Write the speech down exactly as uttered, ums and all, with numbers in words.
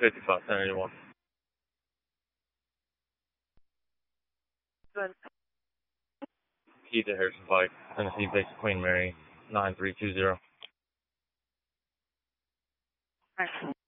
fifty-five, ten eighty-one. Key to Harrison Pike, Tennessee, base of Queen Mary, nine three two zero.